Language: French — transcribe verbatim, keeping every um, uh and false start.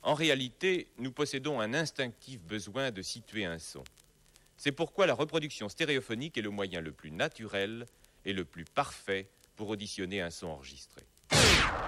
En réalité, nous possédons un instinctif besoin de situer un son. C'est pourquoi la reproduction stéréophonique est le moyen le plus naturel et le plus parfait pour auditionner un son enregistré.